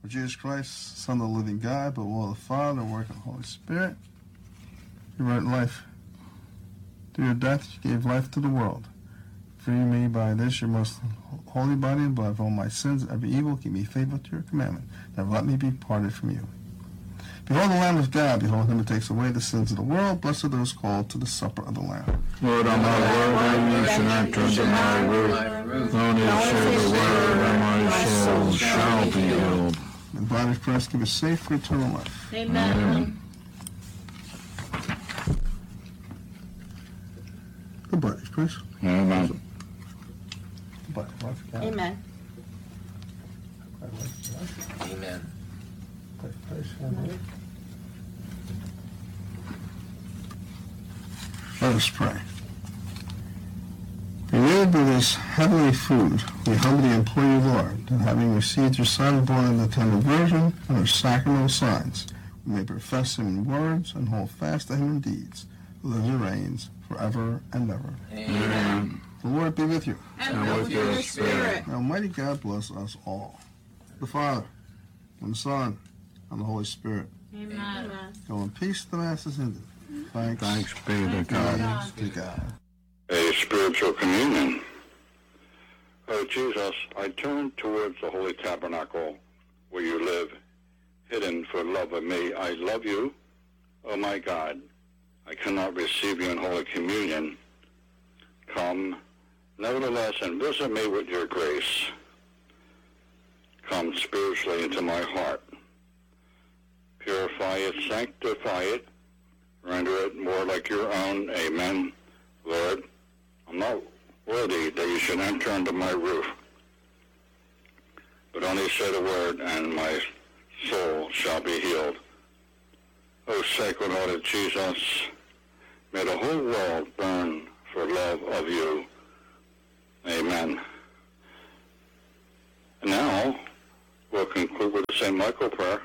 Jesus Christ, Son of the living God, but will the Father work of the Holy Spirit. You wrote life. Through your death, you gave life to the world. Free me by this, your most holy body and blood, of all my sins and every evil. Keep me faithful to your commandment. Never let me be parted from you. Behold the Lamb of God. Behold him who takes away the sins of the world. Blessed are those called to the supper of the Lamb. Lord, on my word, and you should enter into my roof. Only say the word, and my soul shall be healed. May the body of Christ give us safe for eternal life. Amen. The body of Christ. Amen. The body of life. Amen. Amen. Let us pray. Related to this heavenly food, we humbly implore you, Lord, that having received your Son born of the tender Virgin and her sacramental signs, we may profess him in words and hold fast to him in deeds, who lives and reigns forever and ever. Amen. The Lord be with you. And with your spirit. May Almighty God bless us all, the Father, and the Son, and the Holy Spirit. Amen. Go in peace, the Mass is ended. Thanks be to God. Thanks to God. A spiritual communion. Oh, Jesus, I turn towards the Holy Tabernacle where you live, hidden for love of me. I love you, oh my God. I cannot receive you in Holy Communion. Come, nevertheless, and visit me with your grace. Come spiritually into my heart. Purify it, sanctify it, render it more like your own. Amen. Lord, I'm not worthy that you should enter under my roof, but only say the word, and my soul shall be healed. O Sacred Heart of Jesus, may the whole world burn for love of you. Amen. And now, we'll conclude with the St. Michael prayer.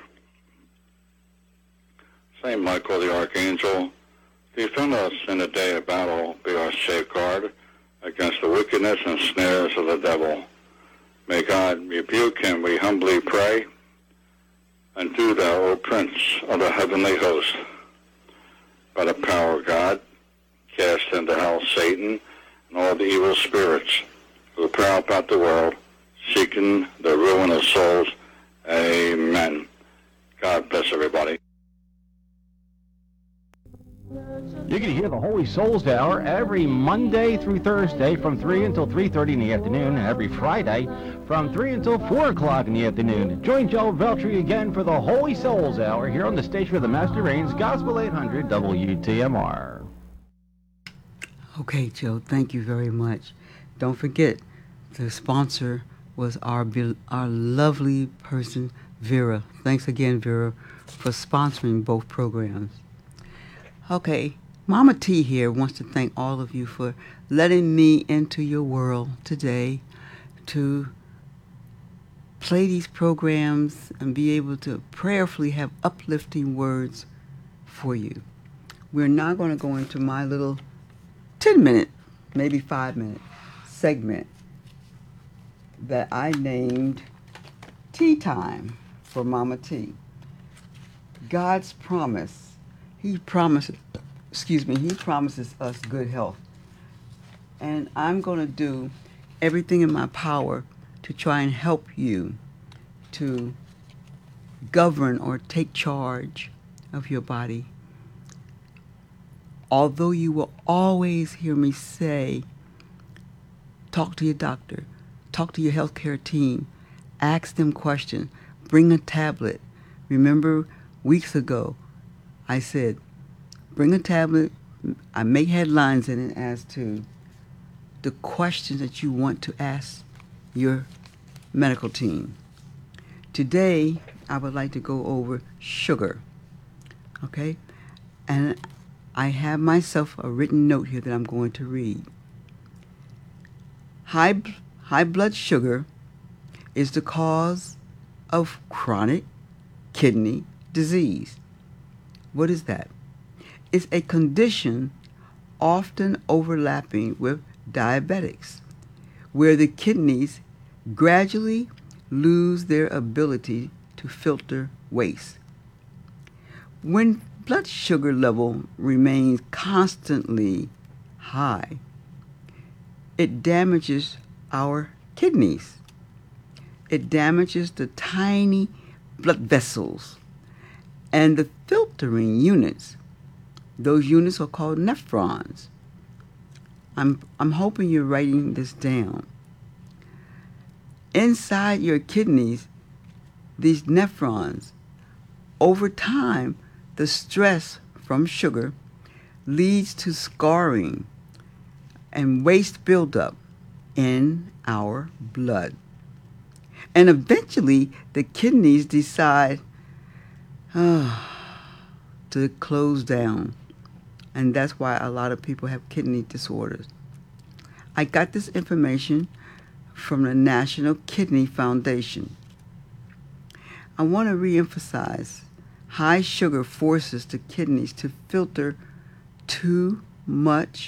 St. Michael the Archangel, defend us in the day of battle, be our safeguard against the wickedness and snares of the devil. May God rebuke him, we humbly pray. And do thou, O Prince of the heavenly host, by the power of God, cast into hell Satan and all the evil spirits who prowl about the world, seeking the ruin of souls. Amen. God bless everybody. You can hear the Holy Souls Hour every Monday through Thursday from 3 until 3:30 in the afternoon, and every Friday from 3 until 4 o'clock in the afternoon. Join Joe Veltri again for the Holy Souls Hour here on the station of the Master Reigns, Gospel 800 WTMR. Okay, Joe, thank you very much. Don't forget, the sponsor was our lovely person, Vera. Thanks again, Vera, for sponsoring both programs. Okay, Mama T here wants to thank all of you for letting me into your world today to play these programs and be able to prayerfully have uplifting words for you. We're now going to go into my little 10-minute, maybe 5-minute segment that I named Tea Time for Mama T. God's promise. He promises us good health. And I'm going to do everything in my power to try and help you to govern or take charge of your body. Although you will always hear me say, talk to your doctor, talk to your healthcare team, ask them questions, bring a tablet. Remember weeks ago, I said, bring a tablet. I make headlines in it as to the questions that you want to ask your medical team. Today, I would like to go over sugar, okay? And I have myself a written note here that I'm going to read. High blood sugar is the cause of chronic kidney disease. What is that? It's a condition often overlapping with diabetics, where the kidneys gradually lose their ability to to filter waste. When blood sugar level remains constantly high, it damages our kidneys. It damages the tiny blood vessels and the filtering units. Those units are called nephrons. I'm hoping you're writing this down. Inside your kidneys, these nephrons, over time, the stress from sugar leads to scarring and waste buildup in our blood. And eventually, the kidneys decide to close down. And that's why a lot of people have kidney disorders. I got this information from the National Kidney Foundation. I want to reemphasize, high sugar forces the kidneys to filter too much,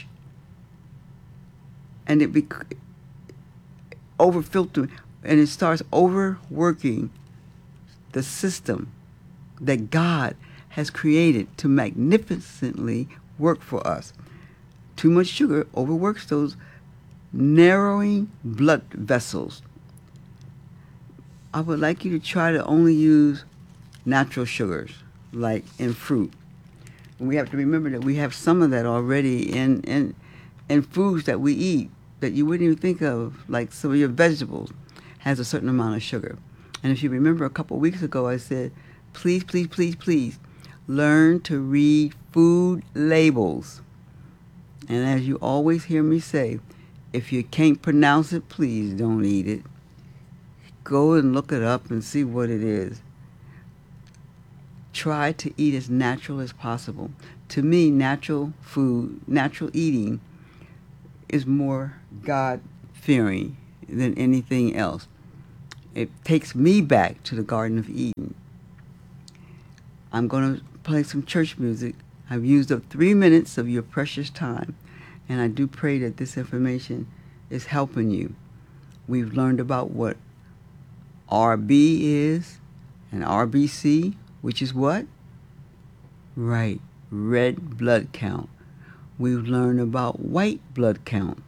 and it overfiltering, and it starts overworking the system that God has created to magnificently work for us. Too much sugar overworks those narrowing blood vessels. I would like you to try to only use natural sugars, like in fruit. And we have to remember that we have some of that already in foods that we eat that you wouldn't even think of, like some of your vegetables has a certain amount of sugar. And if you remember a couple of weeks ago, I said, please, please, please, please, learn to read food labels. And as you always hear me say, if you can't pronounce it, please don't eat it. Go and look it up and see what it is. Try to eat as natural as possible. To me, natural food, natural eating is more God-fearing than anything else. It takes me back to the Garden of Eden. I'm going to play some church music. I've used up 3 minutes of your precious time, and I do pray that this information is helping you. We've learned about what RB is and RBC, which is what? Right, red blood count. We've learned about white blood count,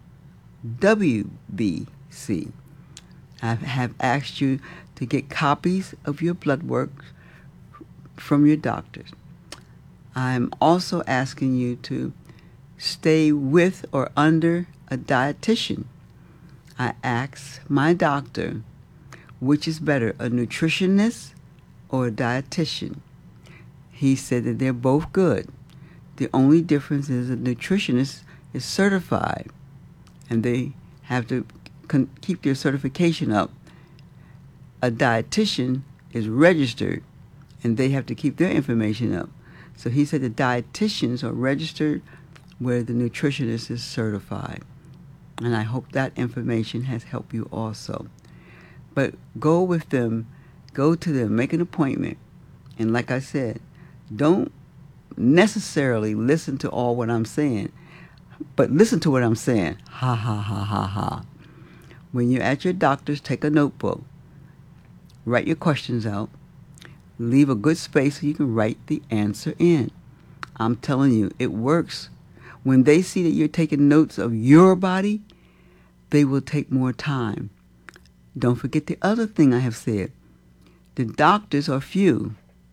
WBC. I have asked you to get copies of your blood work from your doctors. I'm also asking you to stay with or under a dietitian. I asked my doctor, which is better, a nutritionist or a dietitian? He said that they're both good. The only difference is a nutritionist is certified, and they have to keep their certification up. A dietitian is registered, and they have to keep their information up. So he said the dietitians are registered where the nutritionist is certified. And I hope that information has helped you also. But go with them, go to them, make an appointment. And like I said, don't necessarily listen to all what I'm saying, but listen to what I'm saying. Ha, ha, ha, ha, ha. When you're at your doctor's, take a notebook. Write your questions out. Leave a good space so you can write the answer in. I'm telling you, it works. When they see that you're taking notes of your body, they will take more time. Don't forget the other thing I have said. The doctors are few.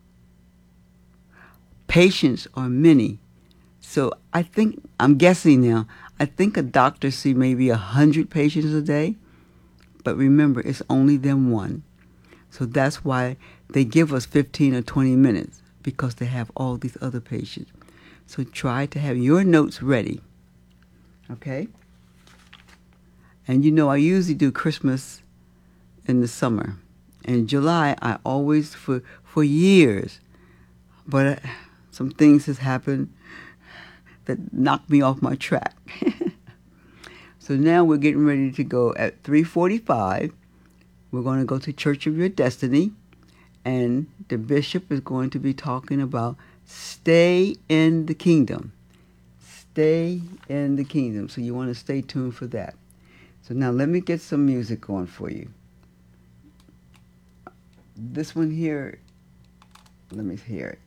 Patients are many. So I think, I'm guessing now, I think a doctor see maybe 100 patients a day. But remember, it's only them one. So that's why they give us 15 or 20 minutes, because they have all these other patients. So try to have your notes ready. Okay? And you know, I usually do Christmas in the summer. In July, I always, for years, but some things has happened that knocked me off my track. So now we're getting ready to go at 3:45. We're going to go to Church of Your Destiny, and the bishop is going to be talking about stay in the kingdom. Stay in the kingdom. So you want to stay tuned for that. So now let me get some music on for you. this one here, let me hear it.